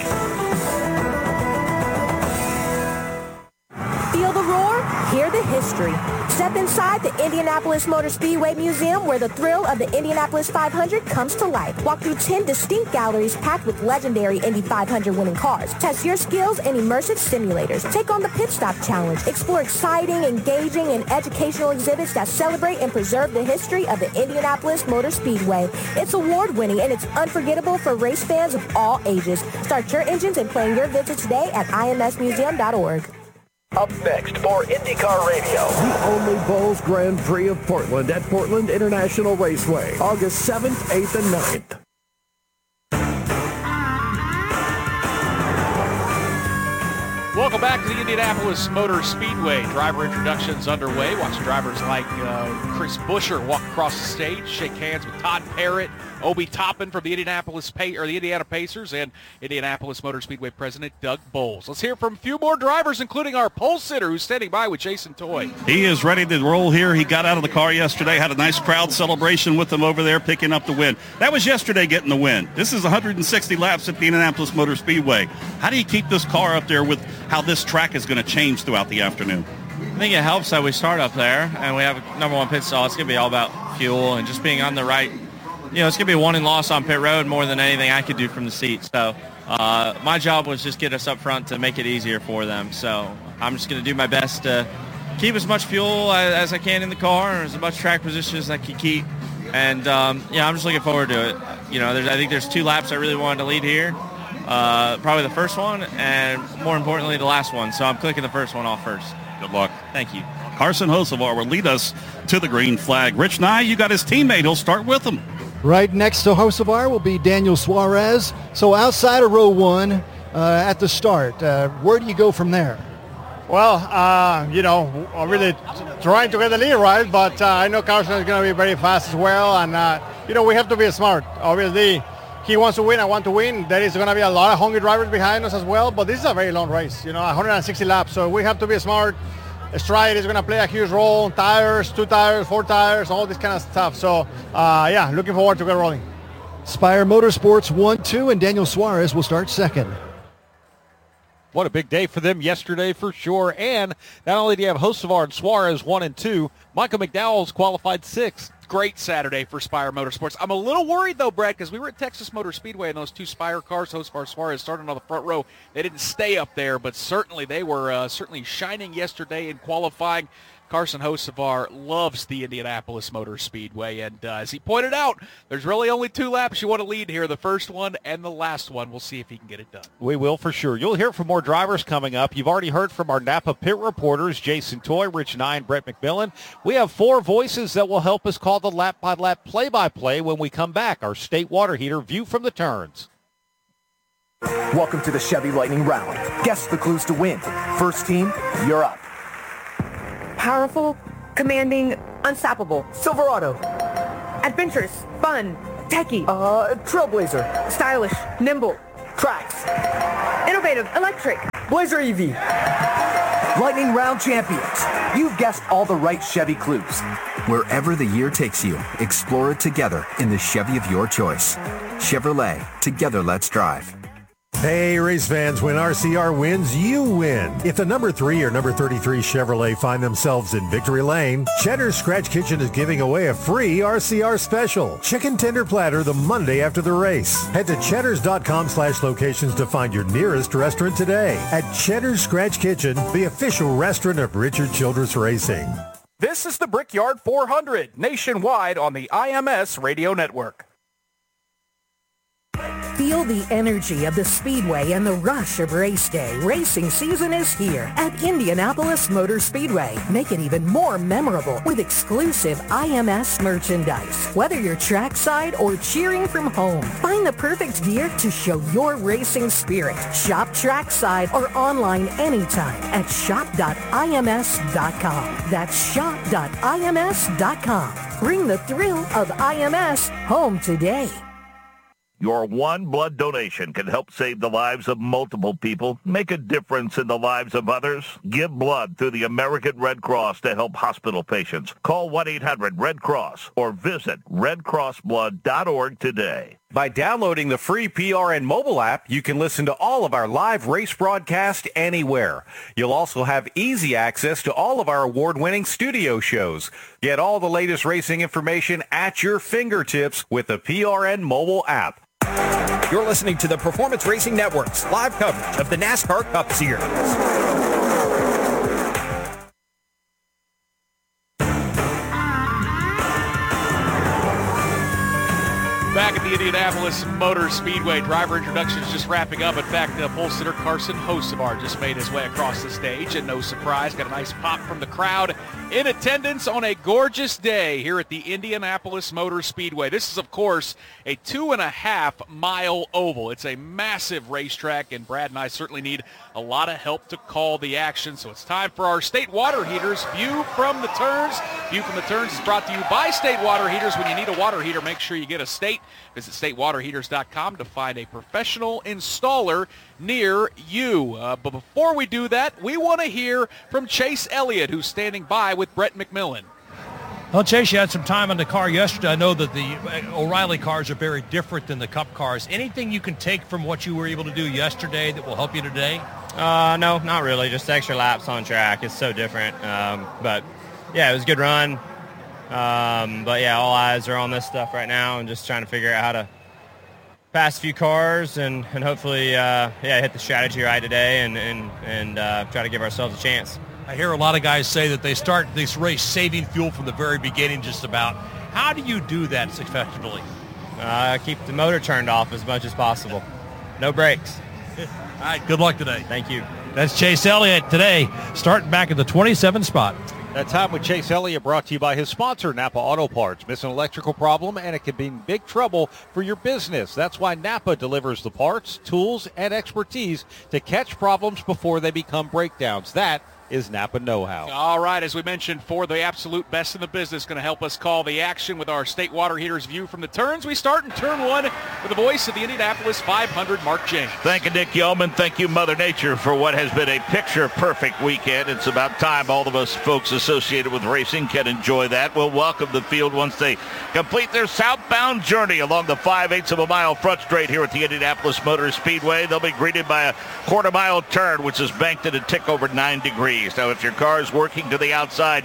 Feel the roar? Hear the history. Step inside the Indianapolis Motor Speedway Museum where the thrill of the Indianapolis five hundred comes to life. Walk through ten distinct galleries packed with legendary Indy five hundred winning cars. Test your skills in immersive simulators. Take on the Pit Stop Challenge. Explore exciting, engaging, and educational exhibits that celebrate and preserve the history of the Indianapolis Motor Speedway. It's award-winning and it's unforgettable for race fans of all ages. Start your engines and plan your visit today at I M S museum dot org. Up next for IndyCar Radio, the only Bulls Grand Prix of Portland at Portland International Raceway, August seventh, eighth, and ninth. Welcome back to the Indianapolis Motor Speedway. Driver introductions underway. Watch drivers like uh, Chris Buescher walk across the stage, shake hands with Todd Parrott, Obi Toppin from the Indianapolis Pay or the Indiana Pacers, and Indianapolis Motor Speedway President Doug Bowles. Let's hear from a few more drivers, including our pole sitter who's standing by with Jason Toy. He is ready to roll here. He got out of the car yesterday, had a nice crowd celebration with him over there, picking up the win. That was yesterday getting the win. This is one hundred sixty laps at the Indianapolis Motor Speedway. How do you keep this car up there with how this track is going to change throughout the afternoon? I think it helps that we start up there and we have a number one pit stall. It's going to be all about fuel and just being on the right. You know, it's going to be a one and loss on pit road more than anything I could do from the seat. So uh, my job was just get us up front to make it easier for them. So I'm just going to do my best to keep as much fuel as, as I can in the car, or as much track position as I can keep. And, um, yeah, I'm just looking forward to it. You know, there's, I think there's two laps I really wanted to lead here. Uh, probably the first one and, more importantly, the last one. So I'm clicking the first one off first. Good luck. Thank you. Carson Hocevar will lead us to the green flag. Rich Nye, you got his teammate. He'll start with him. Right next to Hocevar will be Daniel Suarez. So outside of row one uh, at the start, uh, where do you go from there? Well, uh, you know, I'm really trying to get the lead right, but uh, I know Carson is going to be very fast as well. And, uh, you know, we have to be smart. Obviously, he wants to win, I want to win. There is going to be a lot of hungry drivers behind us as well, but this is a very long race, you know, one hundred sixty laps. So we have to be smart. Stride is going to play a huge role. Tires, two tires, four tires, all this kind of stuff. So, uh, yeah, looking forward to get rolling. Spire Motorsports one two, and Daniel Suarez will start second. What a big day for them yesterday for sure. And not only do you have Hocevar and Suarez one and two, Michael McDowell's qualified sixth. great Saturday for Spire Motorsports. I'm a little worried, though, Brett, because we were at Texas Motor Speedway, and those two Spire cars, Josefar Suarez starting on the front row, they didn't stay up there, but certainly they were uh, certainly shining yesterday in qualifying. Carson Hocevar loves the Indianapolis Motor Speedway, and uh, as he pointed out, there's really only two laps you want to lead here, the first one and the last one. We'll see if he can get it done. We will for sure. You'll hear from more drivers coming up. You've already heard from our Napa pit reporters, Jason Toy, Rich Nye, Brett McMillan. We have four voices that will help us call the lap-by-lap play-by-play when we come back. Our state water heater view from the turns. Welcome to the Chevy Lightning Round. Guess the clues to win. First team, you're up. Powerful, commanding, unstoppable. Silverado. Adventurous, fun, techie. Uh, Trailblazer. Stylish, nimble. Trax. Innovative, electric. Blazer E V. Lightning Round champions. You've guessed all the right Chevy clues. Wherever the year takes you, explore it together in the Chevy of your choice. Chevrolet, together let's drive. Hey, race fans, when R C R wins, you win. If the number three or number thirty-three Chevrolet find themselves in victory lane, Cheddar's Scratch Kitchen is giving away a free R C R special. Chicken tender platter the Monday after the race. Head to cheddars.com slash locations to find your nearest restaurant today. At Cheddar's Scratch Kitchen, the official restaurant of Richard Childress Racing. This is the Brickyard four hundred, nationwide on the I M S Radio Network. Feel the energy of the Speedway and the rush of race day. Racing season is here at Indianapolis Motor Speedway. Make it even more memorable with exclusive I M S merchandise. Whether you're trackside or cheering from home, find the perfect gear to show your racing spirit. Shop trackside or online anytime at shop dot I M S dot com. That's shop dot I M S dot com. Bring the thrill of I M S home today. Your one blood donation can help save the lives of multiple people, make a difference in the lives of others. Give blood through the American Red Cross to help hospital patients. Call one eight hundred red cross or visit red cross blood dot org today. By downloading the free P R N mobile app, you can listen to all of our live race broadcasts anywhere. You'll also have easy access to all of our award-winning studio shows. Get all the latest racing information at your fingertips with the P R N mobile app. You're listening to the Performance Racing Network's live coverage of the NASCAR Cup Series. Back at the Indianapolis Motor Speedway, driver introductions just wrapping up. In fact, uh, pole sitter Carson Hocevar just made his way across the stage, and no surprise, got a nice pop from the crowd in attendance on a gorgeous day here at the Indianapolis Motor Speedway. This is, of course, a two and a half mile oval. It's a massive racetrack, and Brad and I certainly need a lot of help to call the action. So it's time for our State Water Heaters View from the Turns. View from the Turns is brought to you by State Water Heaters. When you need a water heater, make sure you get a State. Visit state water heaters dot com to find a professional installer near you. Uh, but before we do that, we want to hear from Chase Elliott, who's standing by with Brett McMillan. Well, Chase, you had some time on the car yesterday. I know that the O'Reilly cars are very different than the Cup cars. Anything you can take from what you were able to do yesterday that will help you today? Uh, no, not really. Just extra laps on track. It's so different. Um, but, yeah, it was a good run. Um, but, yeah, all eyes are on this stuff right now and just trying to figure out how to pass a few cars and, and hopefully, uh, yeah, hit the strategy right today and, and, and uh, try to give ourselves a chance. I hear a lot of guys say that they start this race saving fuel from the very beginning just about. How do you do that successfully? Uh, keep the motor turned off as much as possible. No brakes. All right, good luck today. Thank you. That's Chase Elliott today, starting back at the twenty-seventh spot. That time with Chase Elliott brought to you by his sponsor, Napa Auto Parts. Miss an electrical problem, and it can be big trouble for your business. That's why Napa delivers the parts, tools, and expertise to catch problems before they become breakdowns. That is Napa know-how. All right, as we mentioned, for the absolute best in the business, going to help us call the action with our State Water Heaters View from the turns. We start in turn one with the voice of the Indianapolis five hundred, Mark James. Thank you, Nick Yeoman. Thank you, Mother Nature, for what has been a picture-perfect weekend. It's about time all of us folks associated with racing can enjoy that. We'll welcome the field once they complete their southbound journey along the five-eighths of a mile front straight here at the Indianapolis Motor Speedway. They'll be greeted by a quarter-mile turn, which is banked at a tick over nine degrees. Now, if your car is working to the outside,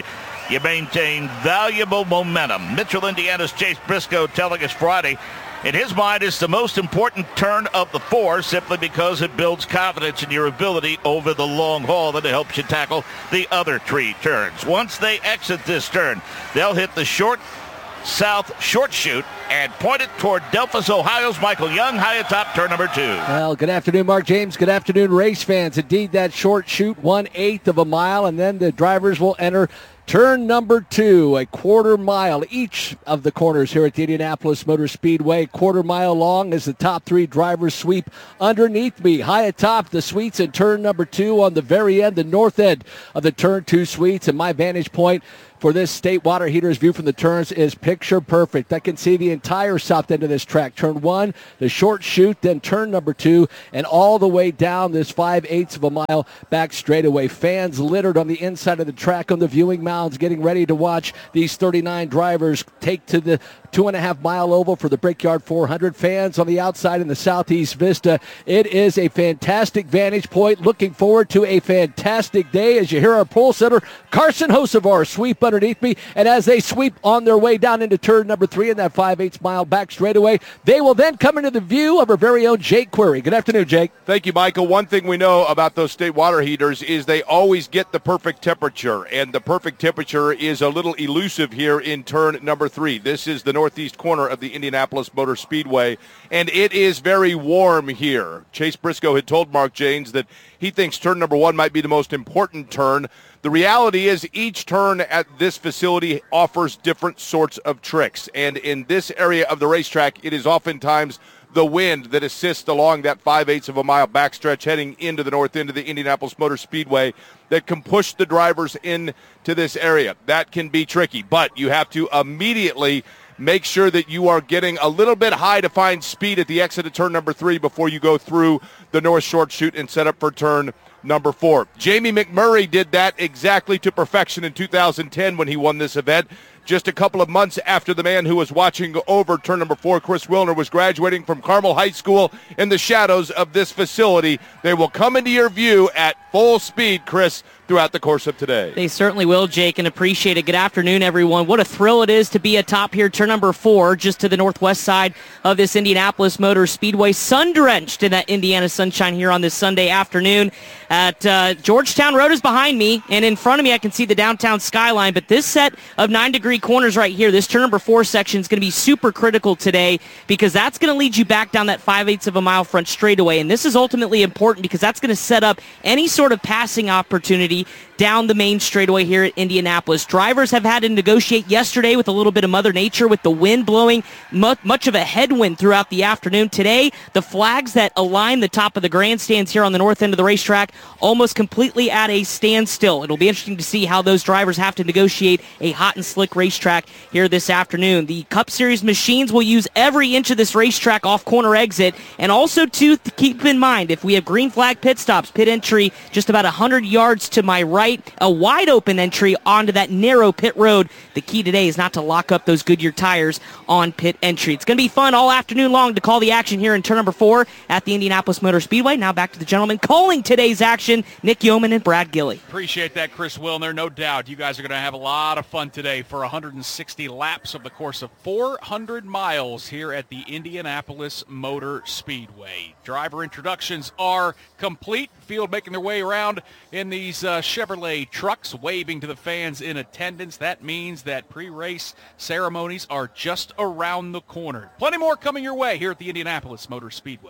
you maintain valuable momentum. Mitchell, Indiana's Chase Briscoe telling us Friday, in his mind, it's the most important turn of the four simply because it builds confidence in your ability over the long haul that it helps you tackle the other three turns. Once they exit this turn, they'll hit the short south short chute and point it toward Delphos, Ohio's Michael Young, high atop turn number two. Well, good afternoon, Mark James. Good afternoon, race fans. Indeed, that short chute, one-eighth of a mile, and then the drivers will enter turn number two, a quarter mile. Each of the corners here at the Indianapolis Motor Speedway, quarter mile long as the top three drivers sweep underneath me. High atop the suites in turn number two on the very end, the north end of the turn two suites. And my vantage point for this State Water Heaters view from the turns is picture perfect. I can see the entire south end of this track. Turn one, the short chute, then turn number two, and all the way down this five-eighths of a mile back straightaway. Fans littered on the inside of the track on the viewing mounds getting ready to watch these thirty-nine drivers take to the two and a half mile oval for the Brickyard four hundred. Fans on the outside in the southeast vista. It is a fantastic vantage point. Looking forward to a fantastic day as you hear our pole setter Carson Hocevar sweep underneath me, and as they sweep on their way down into turn number three in that five-eighths mile back straightaway, they will then come into the view of our very own Jake Query. Good afternoon, Jake. Thank you, Michael. One thing we know about those State Water Heaters is they always get the perfect temperature, and the perfect temperature is a little elusive here in turn number three. This is the northeast corner of the Indianapolis Motor Speedway, and it is very warm here. Chase Briscoe had told Mark Janes that he thinks turn number one might be the most important turn. The reality is each turn at this facility offers different sorts of tricks, and in this area of the racetrack, it is oftentimes the wind that assists along that five-eighths of a mile backstretch heading into the north end of the Indianapolis Motor Speedway that can push the drivers into this area. That can be tricky, but you have to immediately make sure that you are getting a little bit high to find speed at the exit of turn number three before you go through the north short chute and set up for turn number four. Jamie McMurray did that exactly to perfection in two thousand ten when he won this event. Just a couple of months after the man who was watching over turn number four, Chris Wilner, was graduating from Carmel High School in the shadows of this facility. They will come into your view at full speed, Chris, throughout the course of today. They certainly will, Jake, and appreciate it. Good afternoon, everyone. What a thrill it is to be atop here, turn number four, just to the northwest side of this Indianapolis Motor Speedway. Sun-drenched in that Indiana sunshine here on this Sunday afternoon. At uh, Georgetown Road is behind me, and in front of me I can see the downtown skyline, but this set of nine-degree corners right here, this turn number four section is going to be super critical today because that's going to lead you back down that five-eighths of a mile front straightaway, and this is ultimately important because that's going to set up any sort of passing opportunity down the main straightaway here at Indianapolis. Drivers have had to negotiate yesterday with a little bit of Mother Nature with the wind blowing much of a headwind throughout the afternoon. Today, the flags that align the top of the grandstands here on the north end of the racetrack almost completely at a standstill. It'll be interesting to see how those drivers have to negotiate a hot and slick racetrack here this afternoon. The Cup Series machines will use every inch of this racetrack off corner exit, and also to keep in mind, if we have green flag pit stops, pit entry just about one hundred yards to my right, a wide open entry onto that narrow pit road. The key today is not to lock up those Goodyear tires on pit entry. It's going to be fun all afternoon long to call the action here in turn number four at the Indianapolis Motor Speedway. Now back to the gentlemen calling today's action, Nick Yeoman and Brad Gilly. Appreciate that, Chris Wilner. No doubt you guys are going to have a lot of fun today for one hundred sixty laps of the course of four hundred miles here at the Indianapolis Motor Speedway. Driver introductions are complete. Field making their way around in these uh, Chevrolet trucks, waving to the fans in attendance. That means that pre-race ceremonies are just around the corner. Plenty more coming your way here at the Indianapolis Motor Speedway.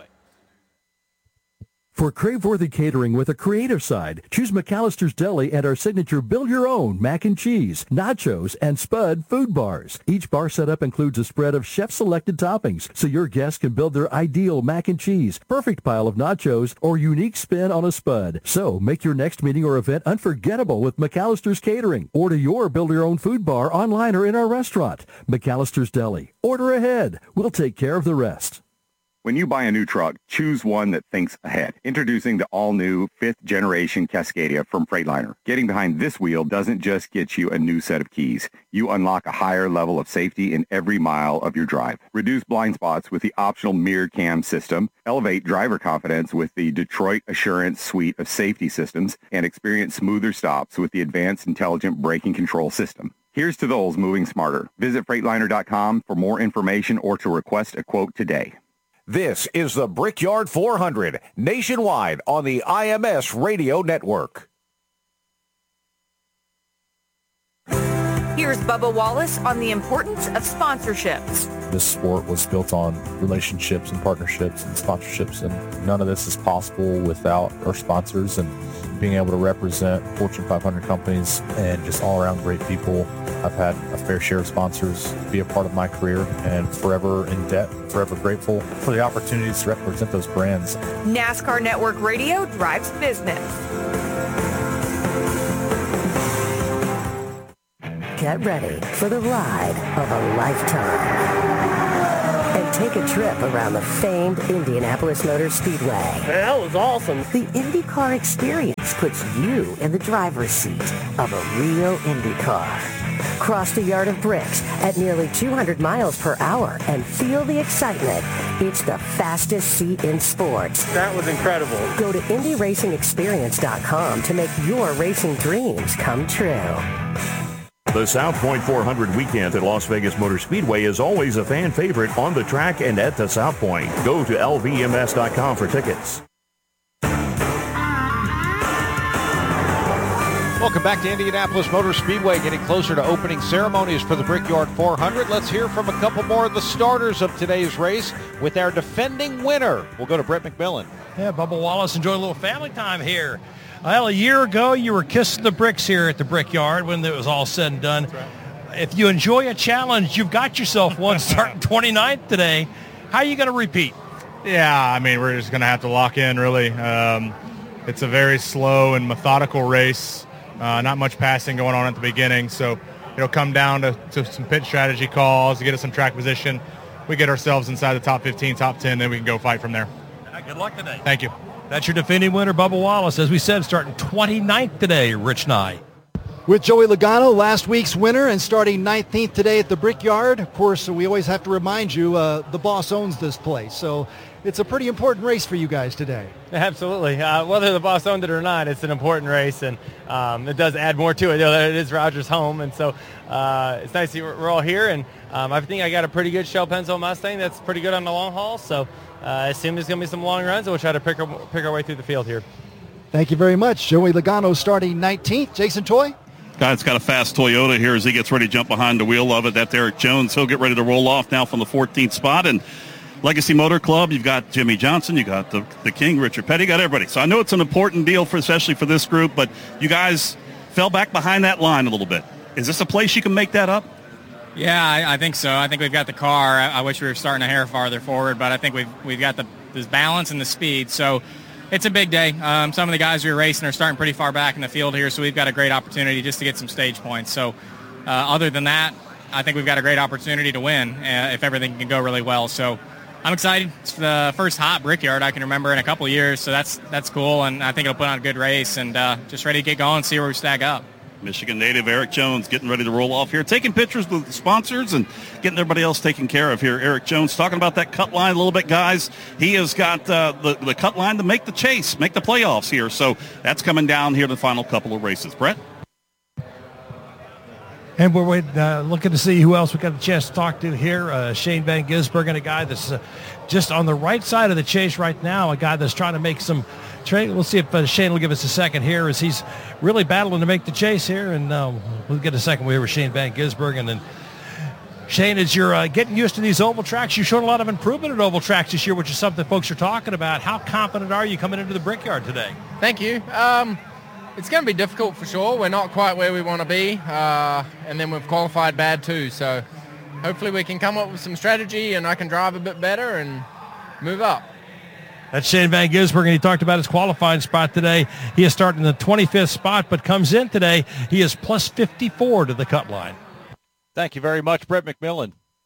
For crave-worthy catering with a creative side, choose McAllister's Deli and our signature build-your-own mac and cheese, nachos, and Spud food bars. Each bar setup includes a spread of chef-selected toppings, so your guests can build their ideal mac and cheese, perfect pile of nachos, or unique spin on a Spud. So make your next meeting or event unforgettable with McAllister's Catering. Order your build-your-own food bar online or in our restaurant. McAllister's Deli. Order ahead. We'll take care of the rest. When you buy a new truck, choose one that thinks ahead. Introducing the all-new fifth generation Cascadia from Freightliner. Getting behind this wheel doesn't just get you a new set of keys. You unlock a higher level of safety in every mile of your drive. Reduce blind spots with the optional mirror cam system. Elevate driver confidence with the Detroit Assurance suite of safety systems. And experience smoother stops with the advanced intelligent braking control system. Here's to those moving smarter. Visit Freightliner dot com for more information or to request a quote today. This is the Brickyard four hundred, nationwide on the I M S Radio Network. Here's Bubba Wallace on the importance of sponsorships. This sport was built on relationships and partnerships and sponsorships, and none of this is possible without our sponsors and being able to represent Fortune five hundred companies and just all-around great people. I've had a fair share of sponsors be a part of my career, and forever in debt, forever grateful for the opportunities to represent those brands. NASCAR Network Radio drives business. Get ready for the ride of a lifetime. And take a trip around the famed Indianapolis Motor Speedway. That was awesome. The IndyCar experience puts you in the driver's seat of a real Indy car. Cross the yard of bricks at nearly two hundred miles per hour and feel the excitement. It's the fastest seat in sports. That was incredible. Go to Indy Racing Experience dot com to make your racing dreams come true. The South Point four hundred weekend at Las Vegas Motor Speedway is always a fan favorite on the track and at the South Point. Go to L V M S dot com for tickets. Welcome back to Indianapolis Motor Speedway, getting closer to opening ceremonies for the Brickyard four hundred. Let's hear from a couple more of the starters of today's race with our defending winner. We'll go to Brett McMillan. Yeah, Bubba Wallace, enjoy a little family time here. Well, a year ago, you were kissing the bricks here at the Brickyard when it was all said and done. Right. If you enjoy a challenge, you've got yourself one starting twenty-ninth today. How are you going to repeat? Yeah, I mean, we're just going to have to lock in, really. Um, it's a very slow and methodical race. Uh, not much passing going on at the beginning, so it'll come down to, to some pit strategy calls to get us some track position. We get ourselves inside the top fifteen, top ten, then we can go fight from there. Yeah, good luck today. Thank you. That's your defending winner, Bubba Wallace. As we said, starting twenty-ninth today, Rich Nye. With Joey Logano, last week's winner, and starting nineteenth today at the Brickyard. Of course, we always have to remind you, uh, the boss owns this place, so it's a pretty important race for you guys today. Absolutely. Uh, whether the boss owned it or not, it's an important race, and um, it does add more to it. You know, that it is Rogers' home, and so uh, it's nice that we're all here. And um, I think I got a pretty good Shell Penzo Mustang that's pretty good on the long haul. So uh, I assume there's going to be some long runs, and we'll try to pick our, pick our way through the field here. Thank you very much. Joey Logano starting nineteenth. Jason Toy? Guy's got a fast Toyota here as he gets ready to jump behind the wheel of it. That's Eric Jones. He'll get ready to roll off now from the fourteenth spot. And Legacy Motor Club, you've got Jimmy Johnson, you got the, the King, Richard Petty, you got everybody. So I know it's an important deal, for especially for this group, but you guys fell back behind that line a little bit. Is this a place you can make that up? Yeah, I, I think so. I think we've got the car. I, I wish we were starting a hair farther forward, but I think we've we've got the this balance and the speed. So it's a big day. Um, some of the guys we were racing are starting pretty far back in the field here, so we've got a great opportunity just to get some stage points. So uh, other than that, I think we've got a great opportunity to win uh, if everything can go really well. So I'm excited. It's the first hot Brickyard I can remember in a couple of years, so that's that's cool, and I think it'll put on a good race, and uh, just ready to get going and see where we stack up. Michigan native Eric Jones getting ready to roll off here, taking pictures with the sponsors and getting everybody else taken care of here. Eric Jones talking about that cut line a little bit, guys. He has got uh, the, the cut line to make the chase, make the playoffs here. So that's coming down here the final couple of races. Brett? And we're waiting, uh, looking to see who else we got a chance to talk to here. Uh, Shane Van Gisbergen, a guy that's uh, just on the right side of the chase right now, a guy that's trying to make some trade. We'll see if uh, Shane will give us a second here as he's really battling to make the chase here. And um, we'll get a second here with Shane Van Gisbergen. And Shane, as you're uh, getting used to these oval tracks, you showed a lot of improvement at oval tracks this year, which is something folks are talking about. How confident are you coming into the Brickyard today? Thank you. Um, It's going to be difficult for sure. We're not quite where we want to be, uh, and then we've qualified bad too. So hopefully we can come up with some strategy and I can drive a bit better and move up. That's Shane Van Gisbergen. He talked about his qualifying spot today. He is starting in the twenty-fifth spot, but comes in today. He is plus fifty-four to the cut line. Thank you very much, Brett McMillan.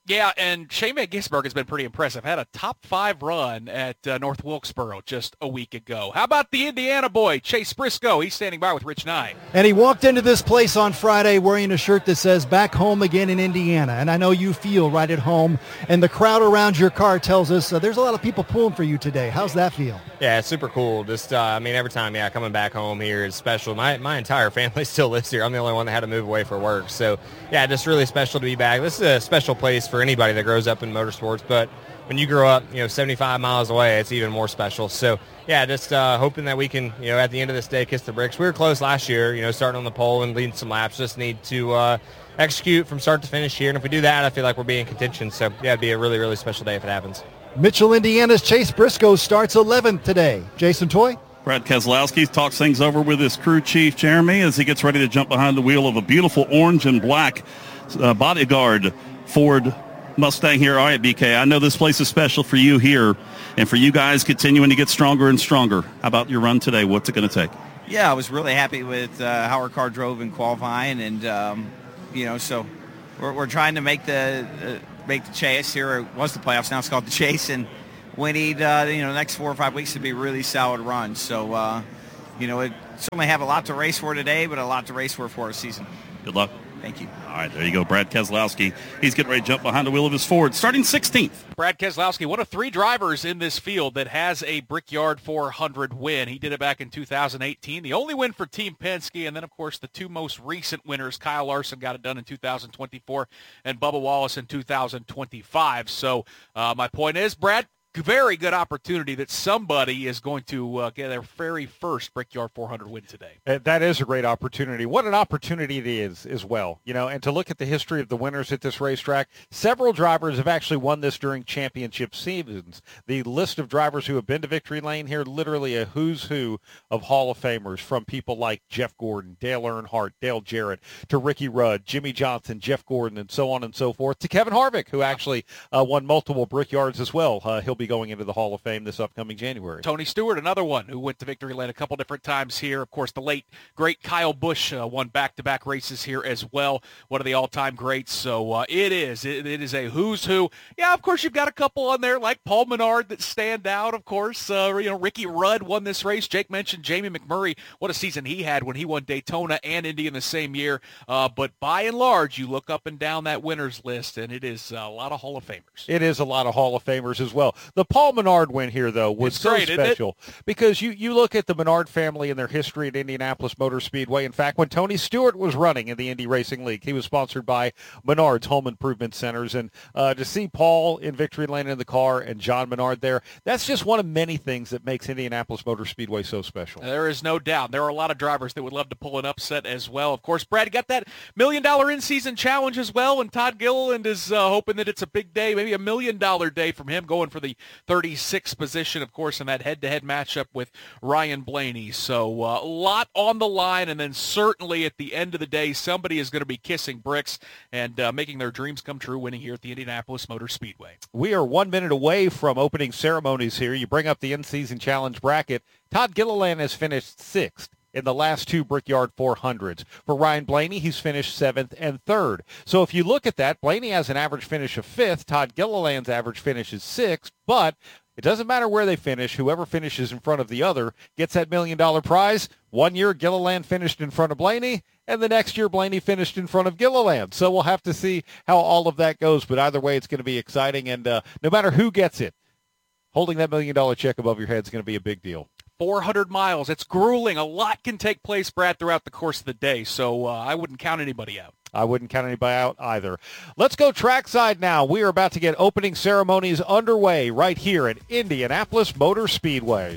Yeah, and Shane Van Gisbergen has been pretty impressive. Had a top five run at uh, North Wilkesboro just a week ago. How about the Indiana boy, Chase Briscoe? He's standing by with Rich Nye. And he walked into this place on Friday wearing a shirt that says, back home again in Indiana. And I know you feel right at home. And the crowd around your car tells us uh, there's a lot of people pulling for you today. How's that feel? Yeah, it's super cool. Just, uh, I mean, every time, yeah, coming back home here is special. My my entire family still lives here. I'm the only one that had to move away for work. So, yeah, just really special to be back. This is a special place for anybody that grows up in motorsports, but when you grow up, you know, seventy-five miles away, it's even more special. So, yeah, just uh, hoping that we can, you know, at the end of this day, kiss the bricks. We were close last year, you know, starting on the pole and leading some laps. Just need to uh, execute from start to finish here, and if we do that, I feel like we'll be in contention. So, yeah, it'd be a really, really special day if it happens. Mitchell, Indiana's Chase Briscoe starts eleventh today. Jason Toy? Brad Keselowski talks things over with his crew chief, Jeremy, as he gets ready to jump behind the wheel of a beautiful orange and black uh, bodyguard Ford Mustang here. All right, B K, I know this place is special for you here and for you guys continuing to get stronger and stronger. How about your run today? What's it going to take? Yeah, I was really happy with uh, how our car drove in qualifying, and, um, you know, so we're, we're trying to make the uh, make the chase here. It was the playoffs, now it's called the chase, and we need, uh, you know, the next four or five weeks to be a really solid run. So, uh, you know, it certainly have a lot to race for today, but a lot to race for for our season. Good luck. Thank you. All right, there you go. Brad Keselowski. He's getting ready to jump behind the wheel of his Ford, starting sixteenth. Brad Keselowski, one of three drivers in this field that has a Brickyard four hundred win. He did it back in two thousand eighteen. The only win for Team Penske, and then, of course, the two most recent winners. Kyle Larson got it done in two thousand twenty-four, and Bubba Wallace in two thousand twenty-five. So uh, my point is, Brad, very good opportunity that somebody is going to uh, get their very first Brickyard four hundred win today. Uh, that is a great opportunity. What an opportunity it is as well. You know, and to look at the history of the winners at this racetrack, several drivers have actually won this during championship seasons. The list of drivers who have been to victory lane here, literally a who's who of Hall of Famers, from people like Jeff Gordon, Dale Earnhardt, Dale Jarrett, to Ricky Rudd, Jimmy Johnson, Jeff Gordon, and so on and so forth, to Kevin Harvick, who actually uh, won multiple Brickyards as well. Uh, he'll be going into the Hall of Fame this upcoming January. Tony Stewart, another one who went to victory lane a couple different times here. Of course, the late, great Kyle Busch uh, won back-to-back races here as well. One of the all-time greats. So uh, it is. It, it is a who's who. Yeah, of course, you've got a couple on there like Paul Menard that stand out, of course. Uh, you know, Ricky Rudd won this race. Jake mentioned Jamie McMurray. What a season he had when he won Daytona and Indy in the same year. Uh, but by and large, you look up and down that winners list, and it is a lot of Hall of Famers. It is a lot of Hall of Famers as well. The Paul Menard win here, though, was it's so great, special because you, you look at the Menard family and their history at Indianapolis Motor Speedway. In fact, when Tony Stewart was running in the Indy Racing League, he was sponsored by Menard's Home Improvement Centers. And uh, to see Paul in victory lane in the car and John Menard there, that's just one of many things that makes Indianapolis Motor Speedway so special. There is no doubt. There are a lot of drivers that would love to pull an upset as well. Of course, Brad, got that million-dollar in-season challenge as well, and Todd Gilliland is uh, hoping that it's a big day, maybe a million-dollar day from him, going for the thirty-sixth position, of course, in that head-to-head matchup with Ryan Blaney. So uh, a lot on the line, and then certainly at the end of the day, somebody is going to be kissing bricks and uh, making their dreams come true, winning here at the Indianapolis Motor Speedway. We are one minute away from opening ceremonies here. You bring up the in-season challenge bracket. Todd Gilliland has finished sixth in the last two Brickyard four hundreds. For Ryan Blaney, he's finished seventh and third. So if you look at that, Blaney has an average finish of fifth. Todd Gilliland's average finish is sixth, but it doesn't matter where they finish. Whoever finishes in front of the other gets that million-dollar prize. One year, Gilliland finished in front of Blaney, and the next year, Blaney finished in front of Gilliland. So we'll have to see how all of that goes, but either way, it's going to be exciting, and uh, no matter who gets it, holding that million-dollar check above your head is going to be a big deal. four hundred miles. It's grueling. A lot can take place, Brad, throughout the course of the day, so uh, I wouldn't count anybody out. I wouldn't count anybody out either. Let's go trackside now. We are about to get opening ceremonies underway right here at Indianapolis Motor Speedway.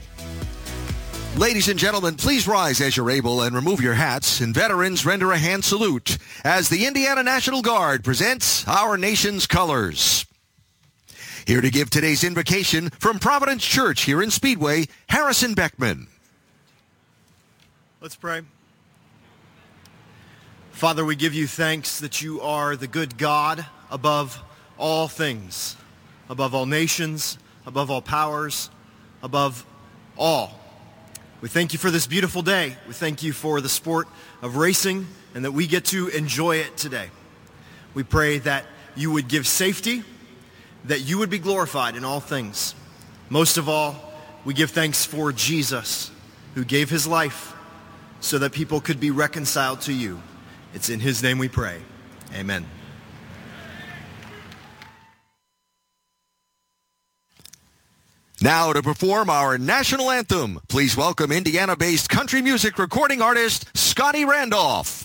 Ladies and gentlemen, please rise as you're able and remove your hats, and veterans render a hand salute as the Indiana National Guard presents our nation's colors. Here to give today's invocation from Providence Church here in Speedway, Harrison Beckman. Let's pray. Father, we give you thanks that you are the good God above all things, above all nations, above all powers, above all. We thank you for this beautiful day. We thank you for the sport of racing and that we get to enjoy it today. We pray that you would give safety, that you would be glorified in all things. Most of all, we give thanks for Jesus, who gave his life so that people could be reconciled to you. It's in his name we pray. Amen. Now to perform our national anthem, please welcome Indiana-based country music recording artist Scotty Randolph.